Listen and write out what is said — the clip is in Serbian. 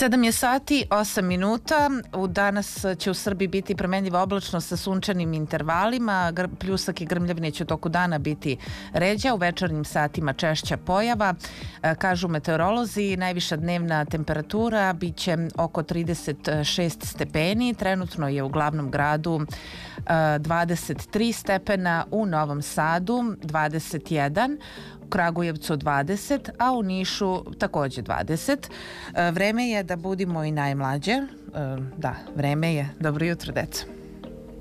7 je sati, 8 minuta. Danas će u Srbiji biti promenljiva oblačnost sa sunčanim intervalima. Pljusak i grmljavine će u toku dana biti ređa, u večernjim satima češća pojava. Kažu meteorolozi, najviša dnevna temperatura biće oko 36 stepeni. Trenutno je u glavnom gradu 23 stepena, u Novom Sadu 21, u Kragujevcu 20, a u Nišu takođe 20. Vreme je da budimo i najmlađe. Da, vreme je. Dobro jutro, deco.